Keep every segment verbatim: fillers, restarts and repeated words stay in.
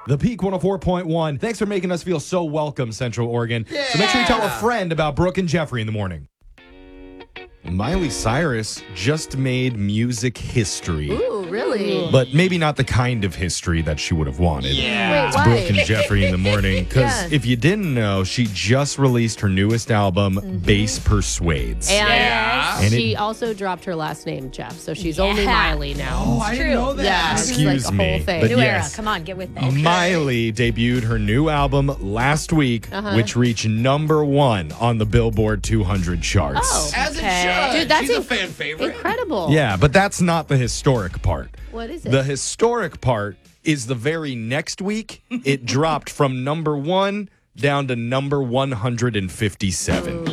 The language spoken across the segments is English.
The Peak one oh four point one. Thanks for making us feel so welcome, Central Oregon. Yeah. So make sure you tell a friend about Brooke and Jeffrey in the morning. Miley Cyrus just made music history. Ooh, really? But maybe not the kind of history that she would have wanted. Yeah. Wait, it's why? Brooke and Jeffrey in the morning. Because Yeah. if you didn't know, she just released her newest album, Mm-hmm. Bass Persuades. And Yeah. And she it- also dropped her last name, Jeff. So she's Yeah. only Miley now. Oh, I didn't know that. Yeah, it's Excuse like a me, whole thing. but New yes. era. Come on, get with it. Miley debuted her new album last week, Uh-huh. which reached number one on the Billboard two hundred charts. Oh. As Okay. it should. Dude, that's She's a inc- fan favorite. Incredible. Yeah, but that's not the historic part. What is it? The historic part is the very next week, it dropped from number one down to number one hundred fifty-seven.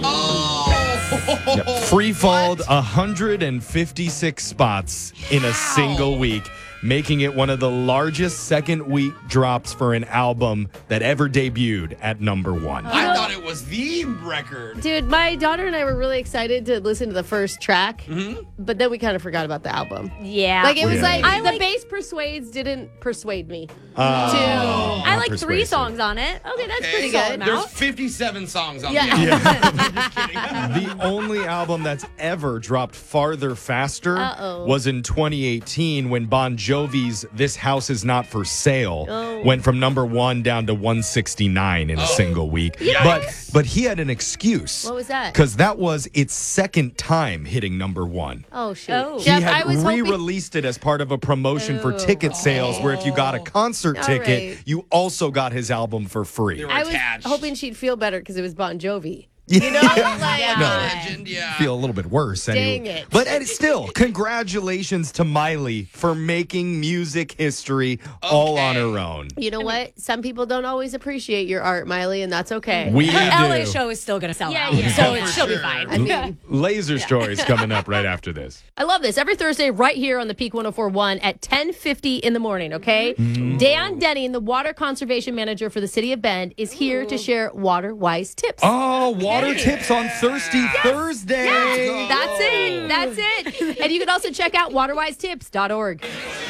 Oh! Yep. Free falled one hundred fifty-six spots in a single week, making it one of the largest second week drops for an album that ever debuted at number one. I thought it was the record. Dude, my daughter and I were really excited to listen to the first track, Mm-hmm. but then we kind of forgot about the album. Yeah. Like, it was Yeah. like, I the like- bass persuades didn't persuade me. Oh, I not like three persuasive. songs on it. Okay, that's Okay, pretty so good. There's fifty-seven songs on Yeah. the album. Just kidding. The only album that's ever dropped farther faster Uh-oh. was in twenty eighteen when Bon Jovi's This House Is Not For Sale Oh. went from number one down to one sixty-nine in a single week. But but he had an excuse. What was that? Because that was its second time hitting number one. Oh, shoot. Oh. He Jeff, had I was hoping... re-released it as part of a promotion for Oh. ticket sales where if you got a concert All ticket, right. you also got his album for free. They were I was attached. hoping she'd feel better because it was Bon Jovi. You know, like- Yeah. No. Legend, yeah. Feel a little bit worse anyway. Dang it. But and still, congratulations to Miley for making music history all on her own. You know what? Some people don't always appreciate your art, Miley, and that's okay. We Her L A do. show is still going to sell Yeah, out. yeah. So For it, she'll be sure. fine. I mean, Laser stories coming up right after this. I love this. Every Thursday, right here on the Peak one oh four point one at ten fifty in the morning, okay? Mm-hmm. Dan Denny, the water conservation manager for the city of Bend, is here to share water-wise tips. Oh, water tips on Thirsty Thursday. That's it. That's it. And you can also check out water wise tips dot org.